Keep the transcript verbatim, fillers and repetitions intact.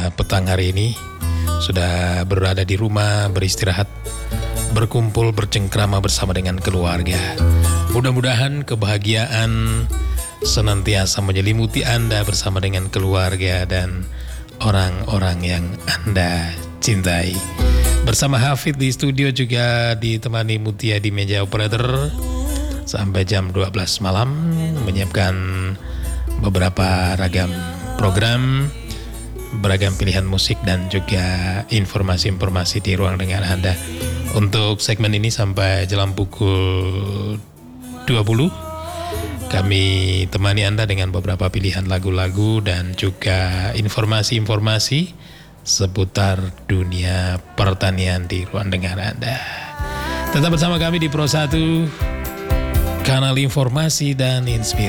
petang hari ini sudah berada di rumah, beristirahat, berkumpul, bercengkrama bersama dengan keluarga. Mudah-mudahan kebahagiaan senantiasa menyelimuti Anda bersama dengan keluarga dan orang-orang yang Anda cintai. Bersama Hafid di studio, juga ditemani Mutia di meja operator sampai jam dua belas malam, menyiapkan beberapa ragam program, beragam pilihan musik dan juga informasi-informasi di ruang dengar Anda. Untuk segmen ini sampai jelang pukul dua puluh, kami temani Anda dengan beberapa pilihan lagu-lagu dan juga informasi-informasi seputar dunia pertanian di ruang dengar Anda. Tetap bersama kami di Pro satu, kanal informasi dan inspirasi.